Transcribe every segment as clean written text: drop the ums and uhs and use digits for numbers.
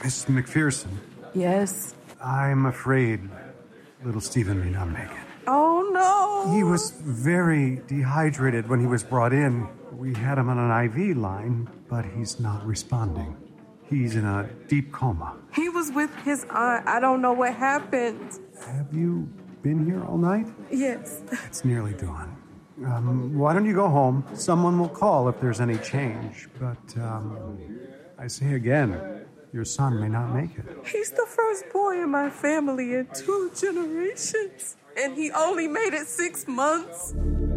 Miss McPherson. Yes? I'm afraid little Stephen may not make it. Oh, no! He was very dehydrated when he was brought in. We had him on an IV line, but he's not responding. He's in a deep coma. He was with his aunt. I don't know what happened. Have you been here all night? Yes. It's nearly dawn. Why don't you go home? Someone will call if there's any change. But, I say again, your son may not make it. He's the first boy in my family in 2 generations. And he only made it 6 months.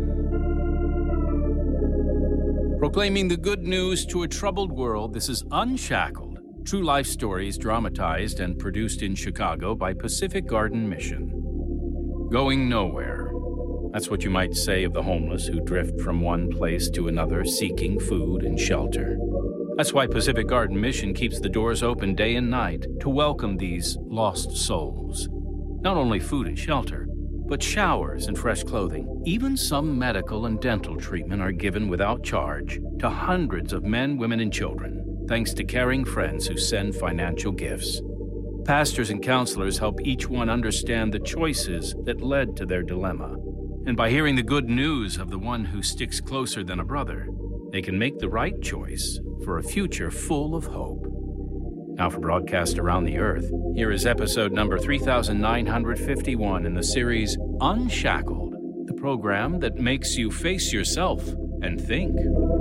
Proclaiming the good news to a troubled world, this is Unshackled. True life stories dramatized and produced in Chicago by Pacific Garden Mission. Going nowhere. That's what you might say of the homeless who drift from one place to another seeking food and shelter. That's why Pacific Garden Mission keeps the doors open day and night to welcome these lost souls. Not only food and shelter, but showers and fresh clothing. Even some medical and dental treatment are given without charge to hundreds of men, women, and children, thanks to caring friends who send financial gifts. Pastors and counselors help each one understand the choices that led to their dilemma. And by hearing the good news of the one who sticks closer than a brother, they can make the right choice for a future full of hope. Now for broadcast around the earth, here is episode number 3951 in the series Unshackled, the program that makes you face yourself and think.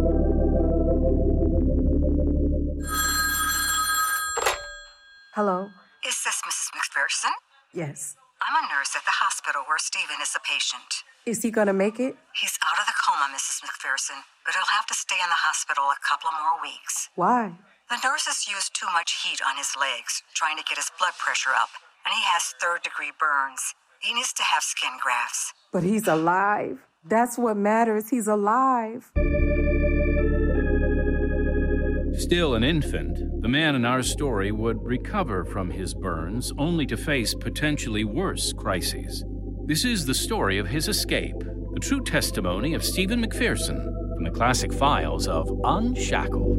Hello? Is this Mrs. McPherson? Yes. I'm a nurse at the hospital where Stephen is a patient. Is he gonna make it? He's out of the coma, Mrs. McPherson, but he'll have to stay in the hospital a couple of more weeks. Why? The nurses used too much heat on his legs, trying to get his blood pressure up, and he has third-degree burns. He needs to have skin grafts. But he's alive. That's what matters. He's alive. Still an infant, the man in our story would recover from his burns only to face potentially worse crises. This is the story of his escape, the true testimony of Stephen McPherson from the classic files of Unshackled.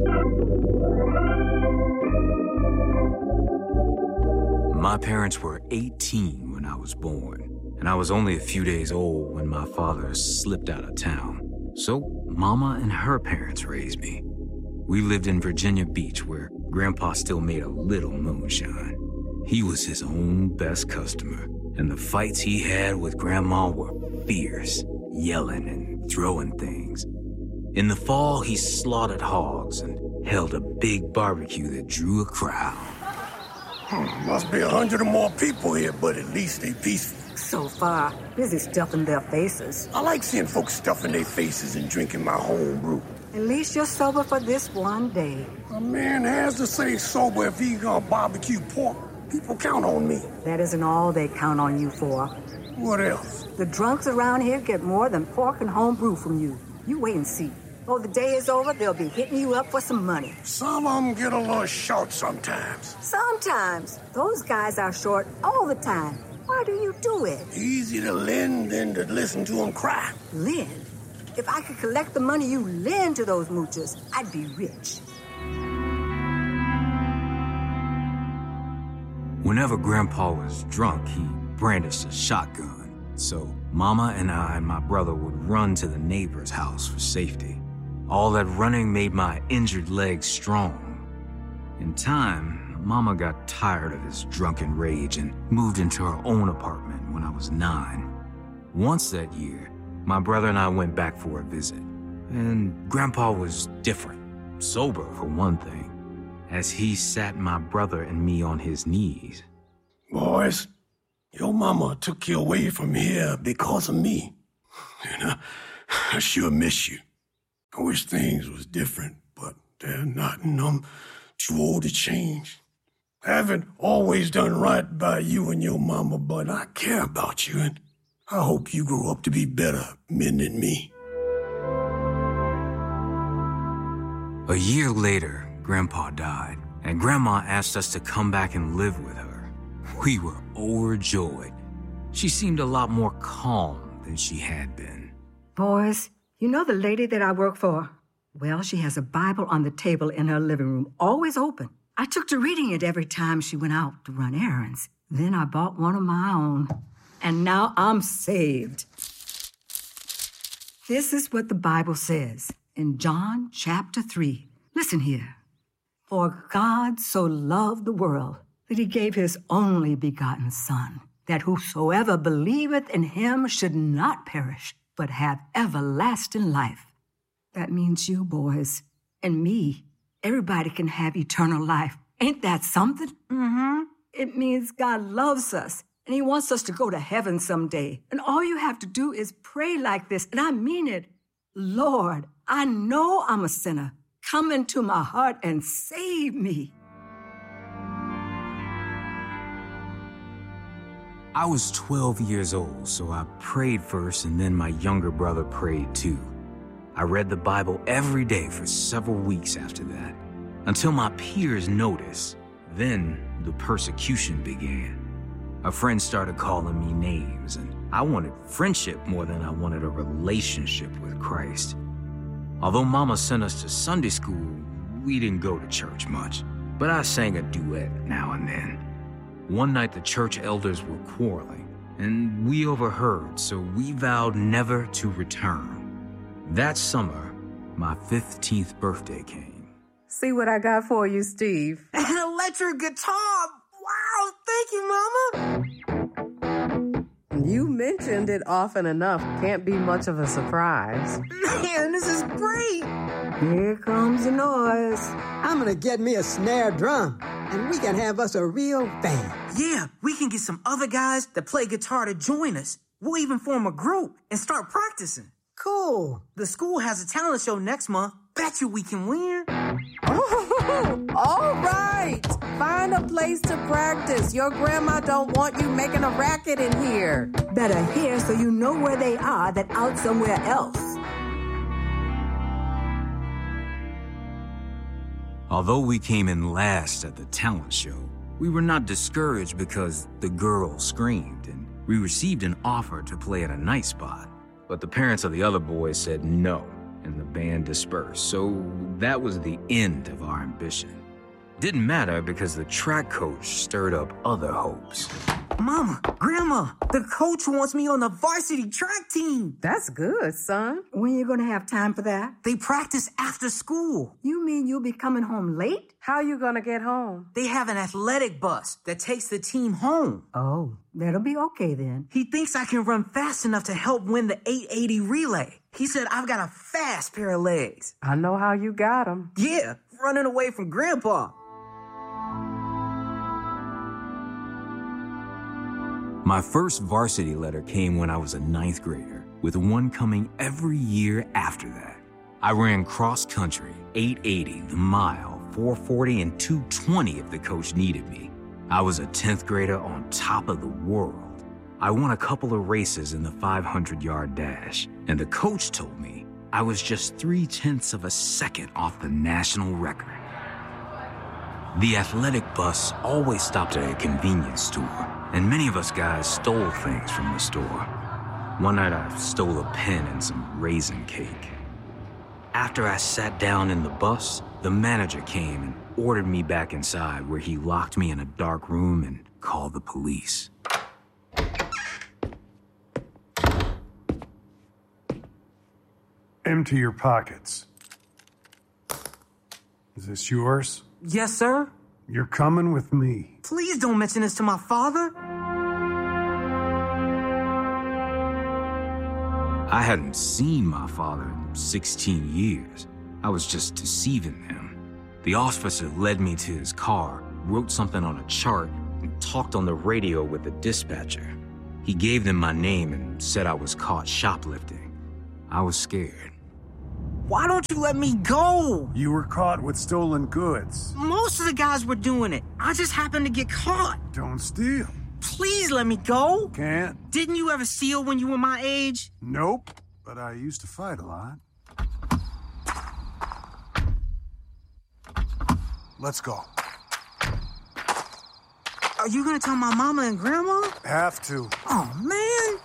My parents were 18 when I was born, and I was only a few days old when my father slipped out of town. So Mama and her parents raised me. We lived in Virginia Beach, where Grandpa still made a little moonshine. He was his own best customer, and the fights he had with Grandma were fierce, yelling and throwing things. In the fall, he slaughtered hogs and held a big barbecue that drew a crowd. Must be 100 or more people here, but at least they peaceful. So far, busy stuffing their faces. I like seeing folks stuffing their faces and drinking my home brew. At least you're sober for this one day. A man has to stay sober if he's gonna barbecue pork. People count on me. That isn't all they count on you for. What else? The drunks around here get more than pork and home brew from you. You wait and see. Oh, the day is over, they'll be hitting you up for some money. Some of them get a little short sometimes. Sometimes. Those guys are short all the time. Why do you do it? Easy to lend than to listen to them cry. Lend? If I could collect the money you lend to those moochers, I'd be rich. Whenever Grandpa was drunk, he brandished a shotgun. So Mama and I and my brother would run to the neighbor's house for safety. All that running made my injured legs strong. In time, Mama got tired of his drunken rage and moved into her own apartment when I was 9. Once that year, my brother and I went back for a visit. And Grandpa was different, sober for one thing, as he sat my brother and me on his knees. Boys, your mama took you away from here because of me. And I sure miss you. I wish things was different, but they're not, and I'm too old to change. I haven't always done right by you and your mama, but I care about you, and I hope you grow up to be better men than me. A year later, Grandpa died, and Grandma asked us to come back and live with her. We were overjoyed. She seemed a lot more calm than she had been. Boys, you know the lady that I work for? Well, she has a Bible on the table in her living room, always open. I took to reading it every time she went out to run errands. Then I bought one of my own. And now I'm saved. This is what the Bible says in John chapter 3. Listen here. For God so loved the world that he gave his only begotten Son, that whosoever believeth in him should not perish, but have everlasting life. That means you, boys, and me. Everybody can have eternal life. Ain't that something? Mm-hmm. It means God loves us, and he wants us to go to heaven someday. And all you have to do is pray like this, and I mean it. Lord, I know I'm a sinner. Come into my heart and save me. I was 12 years old, so I prayed first, and then my younger brother prayed too. I read the Bible every day for several weeks after that, until my peers noticed. Then the persecution began. A friend started calling me names, and I wanted friendship more than I wanted a relationship with Christ. Although Mama sent us to Sunday school, we didn't go to church much, but I sang a duet now and then. One night the church elders were quarreling, and we overheard, so we vowed never to return. That summer, my 15th birthday came. See what I got for you, Steve. An electric guitar! Wow, thank you, Mama! You mentioned it often enough. Can't be much of a surprise. Man, this is great! Here comes the noise. I'm gonna get me a snare drum, and we can have us a real band. Yeah, we can get some other guys that play guitar to join us. We'll even form a group and start practicing. Cool. The school has a talent show next month. Bet you we can win. Oh, all right. Find a place to practice. Your grandma don't want you making a racket in here. Better here so you know where they are than out somewhere else. Although we came in last at the talent show, we were not discouraged because the girls screamed, and we received an offer to play at a night spot. But the parents of the other boys said no, and the band dispersed, so that was the end of our ambition. Didn't matter because the track coach stirred up other hopes. Mama, Grandma, the coach wants me on the varsity track team. That's good, son. When you gonna have time for that? They practice after school. You mean you'll be coming home late? How you gonna get home? They have an athletic bus that takes the team home. Oh, that'll be okay then. He thinks I can run fast enough to help win the 880 relay. He said I've got a fast pair of legs. I know how you got them. Yeah, running away from Grandpa. My first varsity letter came when I was a 9th grader, with one coming every year after that. I ran cross country, 880, the mile, 440, and 220 if the coach needed me. I was a 10th grader on top of the world. I won a couple of races in the 500-yard dash, and the coach told me I was just 0.3 of a second off the national record. The athletic bus always stopped at a convenience store, and many of us guys stole things from the store. One night I stole a pen and some raisin cake. After I sat down in the bus, the manager came and ordered me back inside, where he locked me in a dark room and called the police. Empty your pockets. Is this yours? Yes, sir. You're coming with me. Please don't mention this to my father. I hadn't seen my father in 16 years. I was just deceiving them. The officer led me to his car, wrote something on a chart, and talked on the radio with the dispatcher. He gave them my name and said I was caught shoplifting. I was scared. Why don't you let me go? You were caught with stolen goods. Most of the guys were doing it. I just happened to get caught. Don't steal. Please let me go. Can't. Didn't you ever steal when you were my age? Nope, but I used to fight a lot. Let's go. Are you gonna tell my mama and grandma? Have to. Oh, man.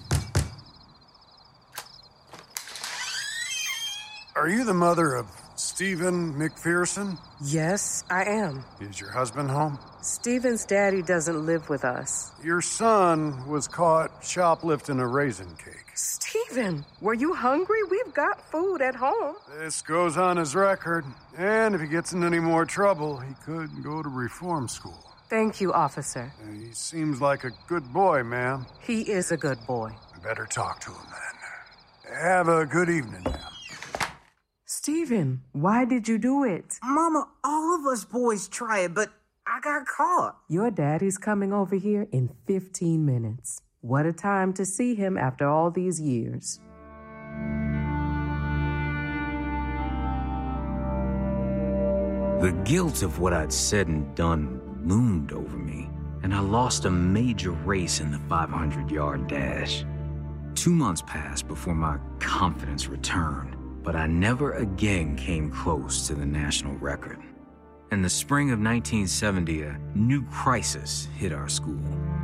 Are you the mother of Stephen McPherson? Yes, I am. Is your husband home? Stephen's daddy doesn't live with us. Your son was caught shoplifting a raisin cake. Stephen, were you hungry? We've got food at home. This goes on his record. And if he gets in any more trouble, he could go to reform school. Thank you, officer. He seems like a good boy, ma'am. He is a good boy. We better talk to him then. Have a good evening, ma'am. Stephen, why did you do it? Mama, all of us boys try it, but I got caught. Your daddy's coming over here in 15 minutes. What a time to see him after all these years. The guilt of what I'd said and done loomed over me, and I lost a major race in the 500-yard dash. 2 months passed before my confidence returned, but I never again came close to the national record. In the spring of 1970, a new crisis hit our school.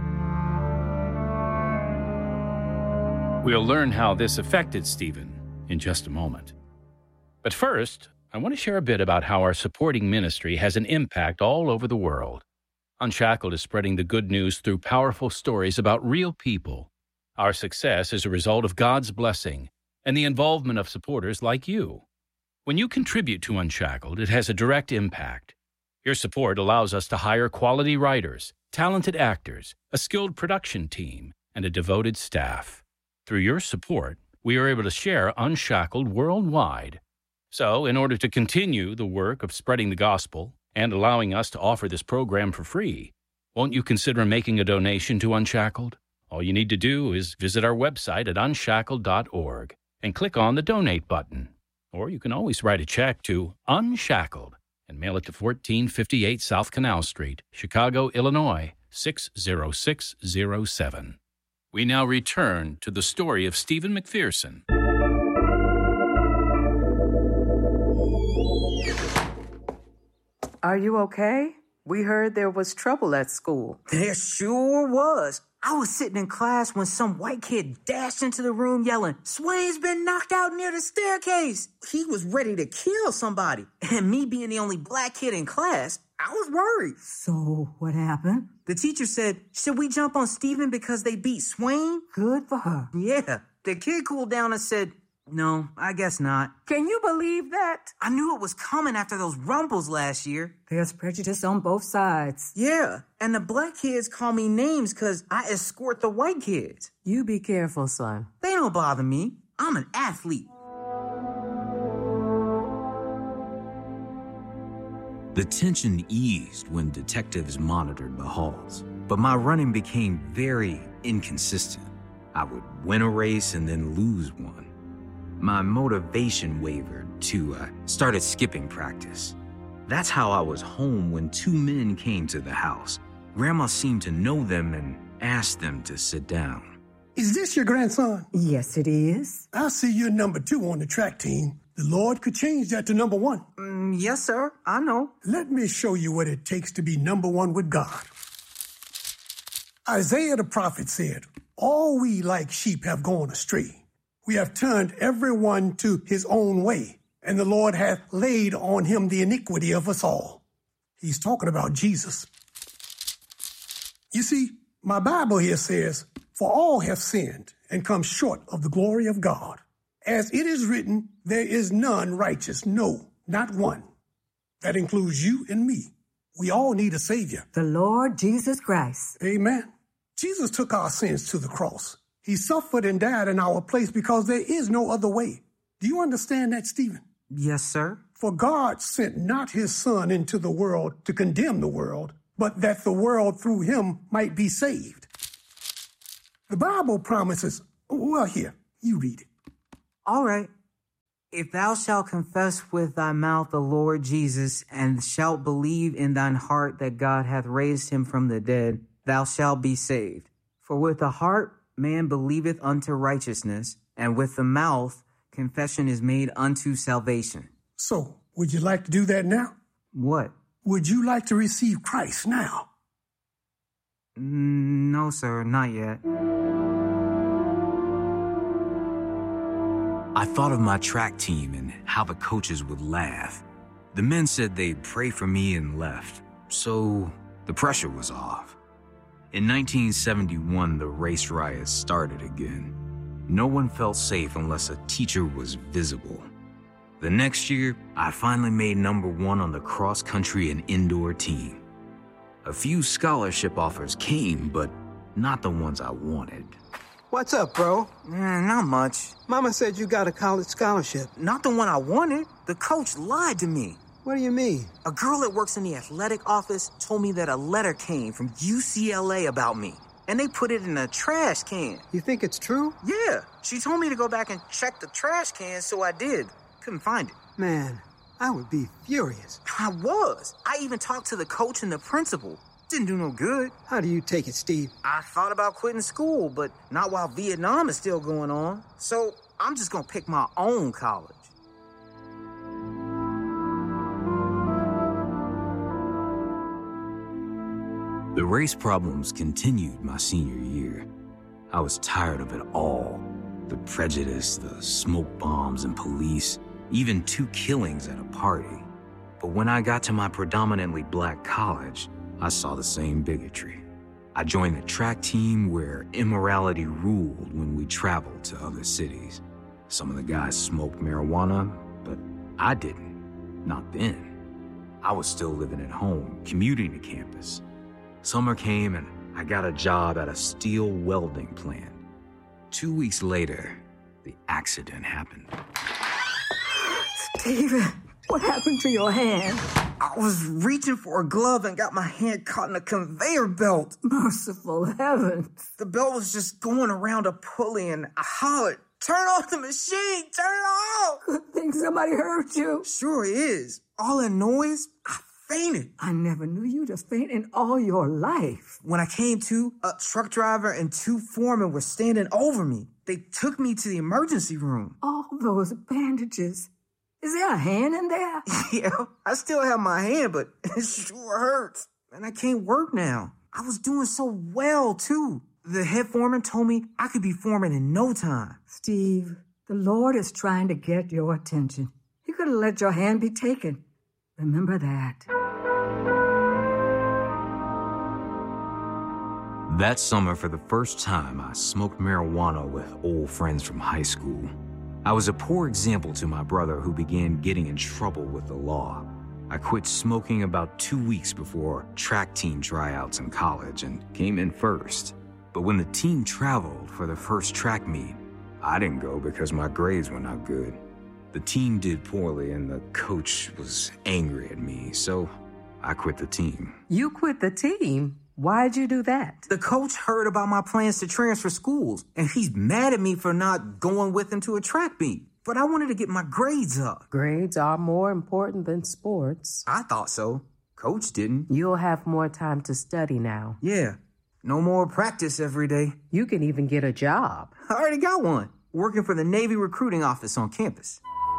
We'll learn how this affected Stephen in just a moment. But first, I want to share a bit about how our supporting ministry has an impact all over the world. Unshackled is spreading the good news through powerful stories about real people. Our success is a result of God's blessing and the involvement of supporters like you. When you contribute to Unshackled, it has a direct impact. Your support allows us to hire quality writers, talented actors, a skilled production team, and a devoted staff. Through your support, we are able to share Unshackled worldwide. So, in order to continue the work of spreading the gospel and allowing us to offer this program for free, won't you consider making a donation to Unshackled? All you need to do is visit our website at unshackled.org and click on the Donate button. Or you can always write a check to Unshackled and mail it to 1458 South Canal Street, Chicago, Illinois, 60607. We now return to the story of Stephen McPherson. Are you okay? We heard there was trouble at school. There sure was. I was sitting in class when some white kid dashed into the room yelling, "Swain's been knocked out near the staircase." He was ready to kill somebody. And me being the only black kid in class, I was worried. So, what happened? The teacher said, "Should we jump on Stephen because they beat Swain?" Good for her. Yeah. The kid cooled down and said, "No, I guess not." Can you believe that? I knew it was coming after those rumbles last year. There's prejudice on both sides. Yeah, and the black kids call me names because I escort the white kids. You be careful, son. They don't bother me. I'm an athlete. The tension eased when detectives monitored the halls, but my running became very inconsistent. I would win a race and then lose one. My motivation wavered too. I started skipping practice. That's how I was home when 2 men came to the house. Grandma seemed to know them and asked them to sit down. Is this your grandson? Yes, it is. I see you're number 2 on the track team. The Lord could change that to number 1. Yes, sir. I know. Let me show you what it takes to be number 1 with God. Isaiah the prophet said, "All we like sheep have gone astray. We have turned everyone to his own way, and the Lord hath laid on him the iniquity of us all." He's talking about Jesus. You see, my Bible here says, "For all have sinned and come short of the glory of God. As it is written, there is none righteous, no, not one." That includes you and me. We all need a Savior. The Lord Jesus Christ. Amen. Jesus took our sins to the cross. He suffered and died in our place because there is no other way. Do you understand that, Stephen? Yes, sir. For God sent not his Son into the world to condemn the world, but that the world through him might be saved. The Bible promises, well, here, you read it. All right. "If thou shalt confess with thy mouth the Lord Jesus, and shalt believe in thine heart that God hath raised him from the dead, thou shalt be saved. For with the heart man believeth unto righteousness, and with the mouth confession is made unto salvation." So, would you like to do that now? What? Would you like to receive Christ now? No, sir, not yet. I thought of my track team and how the coaches would laugh. The men said they'd pray for me and left, so the pressure was off. In 1971, the race riots started again. No one felt safe unless a teacher was visible. The next year, I finally made #1 on the cross-country and indoor team. A few scholarship offers came, but not the ones I wanted. What's up, bro? Not much. Mama said you got a college scholarship. Not the one I wanted. The coach lied to me. What do you mean? A girl that works in the athletic office told me that a letter came from UCLA about me, and they put it in a trash can. You think it's true? Yeah, she told me to go back and check the trash can, so I did. Couldn't find it. Man, I would be furious. I was. I even talked to the coach and the principal. Didn't do no good. How do you take it, Steve? I thought about quitting school, but not while Vietnam is still going on. So I'm just gonna pick my own college. The race problems continued my senior year. I was tired of it all. The prejudice, the smoke bombs and police, even 2 killings at a party. But when I got to my predominantly black college, I saw the same bigotry. I joined the track team where immorality ruled when we traveled to other cities. Some of the guys smoked marijuana, but I didn't. Not then. I was still living at home, commuting to campus. Summer came and I got a job at a steel welding plant. 2 weeks later, the accident happened. Steven, what happened to your hand? I was reaching for a glove and got my hand caught in a conveyor belt. Merciful heavens. The belt was just going around a pulley and I hollered, "Turn off the machine! Turn it off!" Good thing somebody hurt you. Sure is. All that noise, I fainted. I never knew you to faint in all your life. When I came to, a truck driver and 2 foremen were standing over me. They took me to the emergency room. All those bandages. Is there a hand in there? Yeah, I still have my hand, but it sure hurts. And I can't work now. I was doing so well, too. The head foreman told me I could be foreman in no time. Steve, the Lord is trying to get your attention. He could have let your hand be taken. Remember that. That summer, for the first time, I smoked marijuana with old friends from high school. I was a poor example to my brother who began getting in trouble with the law. I quit smoking about 2 weeks before track team tryouts in college and came in first. But when the team traveled for the first track meet, I didn't go because my grades were not good. The team did poorly and the coach was angry at me, so I quit the team. You quit the team? Why'd you do that? The coach heard about my plans to transfer schools, and he's mad at me for not going with him to a track meet. But I wanted to get my grades up. Grades are more important than sports. I thought so. Coach didn't. You'll have more time to study now. Yeah. No more practice every day. You can even get a job. I already got one. Working for the Navy recruiting office on campus.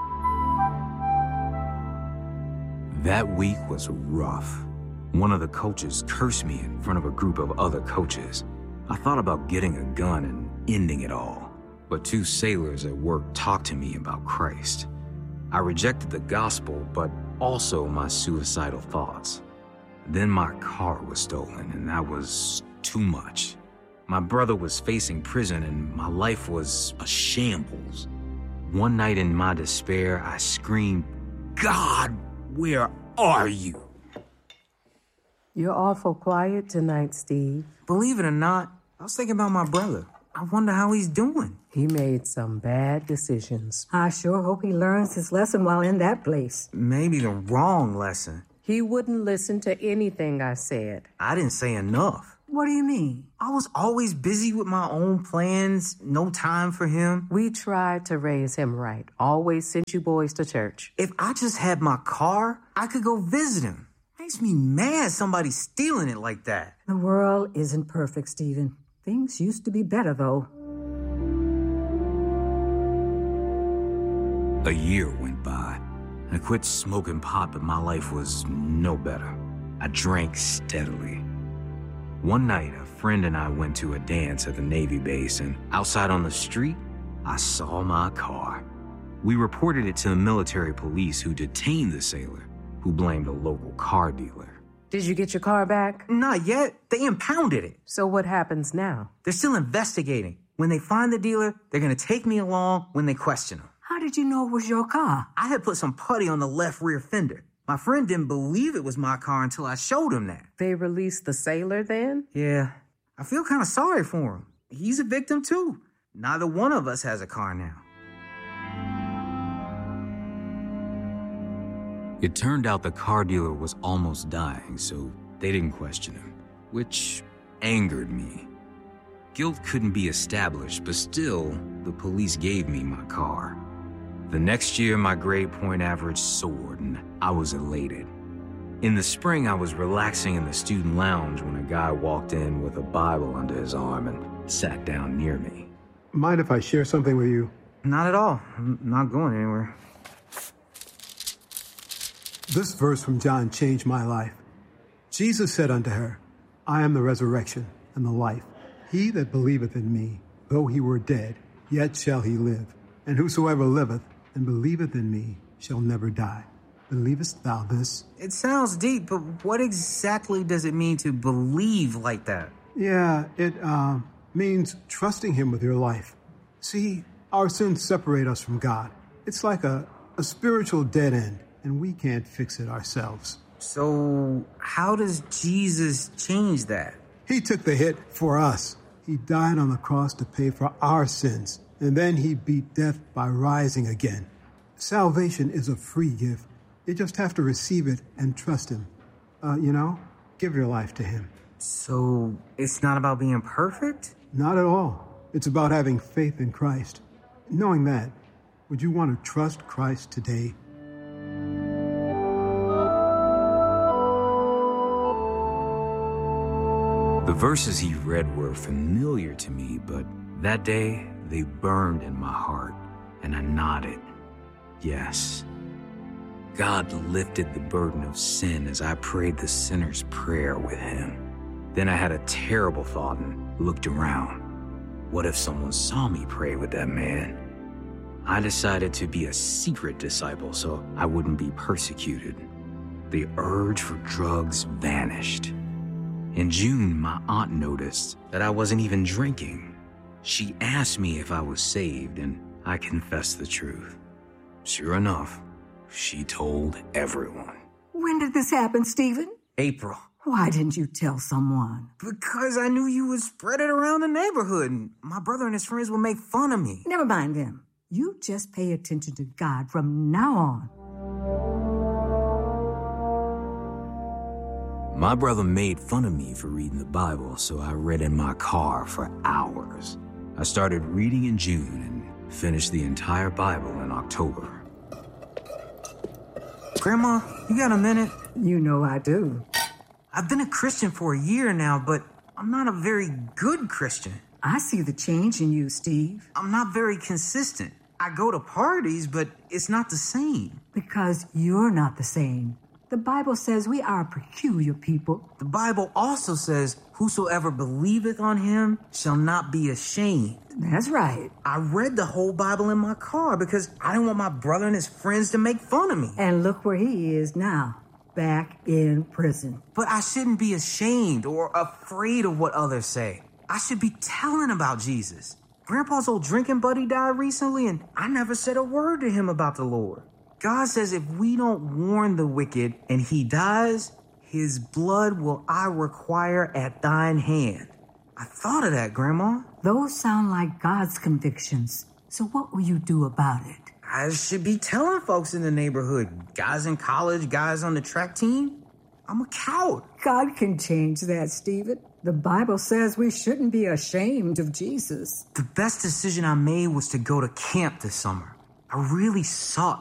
That week was rough. One of the coaches cursed me in front of a group of other coaches. I thought about getting a gun and ending it all, but 2 sailors at work talked to me about Christ. I rejected the gospel, but also my suicidal thoughts. Then my car was stolen, and that was too much. My brother was facing prison, and my life was a shambles. One night in my despair, I screamed, "God, where are you?" You're awful quiet tonight, Steve. Believe it or not, I was thinking about my brother. I wonder how he's doing. He made some bad decisions. I sure hope he learns his lesson while in that place. Maybe the wrong lesson. He wouldn't listen to anything I said. I didn't say enough. What do you mean? I was always busy with my own plans, no time for him. We tried to raise him right. Always sent you boys to church. If I just had my car, I could go visit him. Makes me mad somebody's stealing it like that. The world isn't perfect, Stephen. Things used to be better, though. A year went by. I quit smoking pot, but my life was no better. I drank steadily. One night, a friend and I went to a dance at the Navy base, and outside on the street, I saw my car. We reported it to the military police who detained the sailor, who blamed a local car dealer. Did you get your car back? Not yet. They impounded it. So what happens now? They're still investigating. When they find the dealer, they're going to take me along when they question him. How did you know it was your car? I had put some putty on the left rear fender. My friend didn't believe it was my car until I showed him that. They released the sailor then? Yeah. I feel kind of sorry for him. He's a victim too. Neither one of us has a car now. It turned out the car dealer was almost dying, so they didn't question him, which angered me. Guilt couldn't be established, but still, the police gave me my car. The next year, my grade point average soared, and I was elated. In the spring, I was relaxing in the student lounge when a guy walked in with a Bible under his arm and sat down near me. Mind if I share something with you? Not at all. I'm not going anywhere. This verse from John changed my life. Jesus said unto her, I am the resurrection and the life. He that believeth in me, though he were dead, yet shall he live. And whosoever liveth and believeth in me shall never die. Believest thou this? It sounds deep, but what exactly does it mean to believe like that? Yeah, it means trusting him with your life. See, our sins separate us from God. It's like a spiritual dead end, and we can't fix it ourselves. So how does Jesus change that? He took the hit for us. He died on the cross to pay for our sins, and then he beat death by rising again. Salvation is a free gift. You just have to receive it and trust him. Give your life to him. So it's not about being perfect? Not at all. It's about having faith in Christ. Knowing that, would you want to trust Christ today? The verses he read were familiar to me, but that day they burned in my heart, and I nodded. Yes. God lifted the burden of sin as I prayed the sinner's prayer with him. Then I had a terrible thought and looked around. What if someone saw me pray with that man? I decided to be a secret disciple so I wouldn't be persecuted. The urge for drugs vanished. In June, my aunt noticed that I wasn't even drinking. She asked me if I was saved, and I confessed the truth. Sure enough, she told everyone. When did this happen, Stephen? April. Why didn't you tell someone? Because I knew you would spread it around the neighborhood, and my brother and his friends would make fun of me. Never mind them. You just pay attention to God from now on. My brother made fun of me for reading the Bible, so I read in my car for hours. I started reading in June and finished the entire Bible in October. Grandma, you got a minute? You know I do. I've been a Christian for a year now, but I'm not a very good Christian. I see the change in you, Steve. I'm not very consistent. I go to parties, but it's not the same. Because you're not the same. The Bible says we are a peculiar people. The Bible also says, whosoever believeth on him shall not be ashamed. That's right. I read the whole Bible in my car because I didn't want my brother and his friends to make fun of me. And look where he is now, back in prison. But I shouldn't be ashamed or afraid of what others say. I should be telling about Jesus. Grandpa's old drinking buddy died recently, and I never said a word to him about the Lord. God says if we don't warn the wicked and he dies, his blood will I require at thine hand. I thought of that, Grandma. Those sound like God's convictions. So what will you do about it? I should be telling folks in the neighborhood, guys in college, guys on the track team. I'm a coward. God can change that, Stephen. The Bible says we shouldn't be ashamed of Jesus. The best decision I made was to go to camp this summer. I really sought